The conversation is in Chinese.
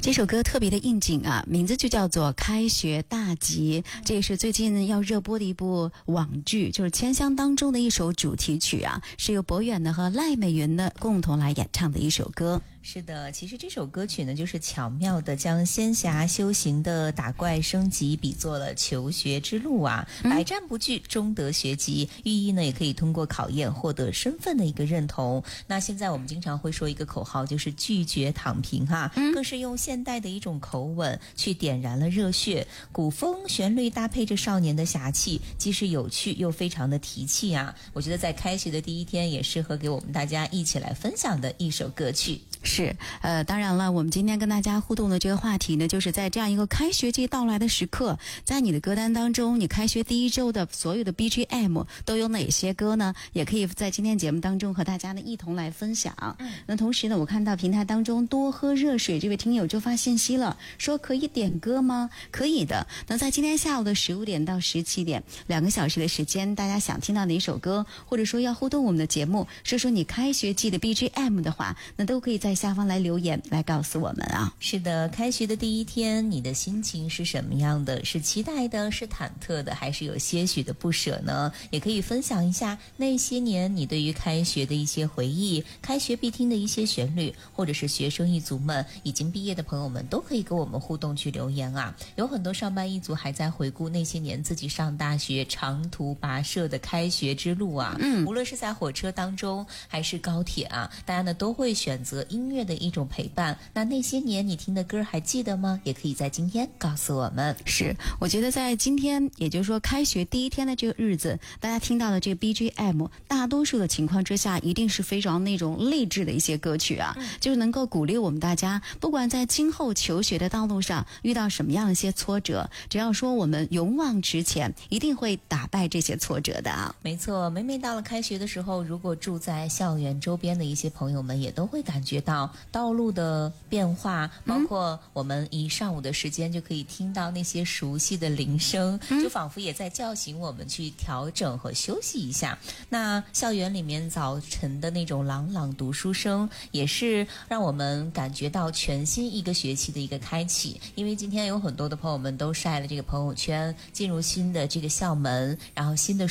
这首歌特别的应景啊，名字就叫做《开学大吉》，这也是最近要热播的一部网剧，就是《千香》当中的一首主题曲啊，是由博远的和赖美云的共同来演唱的一首歌。 是的，其实这首歌曲呢，就是巧妙的将仙侠修行的打怪升级比作了求学之路啊，百战不惧，终得学籍，寓意呢也可以通过考验获得身份的一个认同。那现在我们经常会说一个口号，就是拒绝躺平哈，更是用现代的一种口吻去点燃了热血，古风旋律搭配着少年的侠气，既是有趣又非常的提气啊。我觉得在开学的第一天，也适合给我们大家一起来分享的一首歌曲。 是，当然了，我们今天跟大家互动的这个话题呢，就是在这样一个开学季到来的时刻，在你的歌单当中，你开学第一周的所有的 BGM 都有哪些歌呢？也可以在今天节目当中和大家呢一同来分享。那同时呢，我看到平台当中多喝热水这位听友就发信息了，说可以点歌吗？可以的。那在今天下午的15点到17点，2个小时的时间，大家想听到哪首歌，或者说要互动我们的节目，说说你开学季的 BGM 的话，那都可以在下方来留言来告诉我们啊。 是的，开学的第一天，你的心情是什么样的？是期待的，是忐忑的，还是有些许的不舍呢？也可以分享一下那些年你对于开学的一些回忆，开学必听的一些旋律，或者是学生一族们已经毕业的朋友们都可以跟我们互动去留言啊。有很多上班一族还在回顾那些年自己上大学长途跋涉的开学之路啊，无论是在火车当中还是高铁啊，大家呢都会选择音乐的一种陪伴。那些年你听的歌还记得吗？也可以在今天告诉我们。 是，我觉得在今天，也就是说开学第一天的这个日子，大家听到的这个 BGM， 大多数的情况之下，一定是非常那种励志的一些歌曲啊，就是能够鼓励我们大家，不管在今后求学的道路上遇到什么样的一些挫折，只要说我们勇往直前，一定会打败这些挫折的啊。 没错，每到了开学的时候，如果住在校园周边的一些朋友们，也都会感觉到道路的变化，包括我们一上午的时间就可以听到那些熟悉的铃声，就仿佛也在叫醒我们去调整和休息一下。那校园里面早晨的那种朗朗读书声，也是让我们感觉到全新一个学期的一个开启。因为今天有很多的朋友们都晒了这个朋友圈，进入新的这个校门，然后新的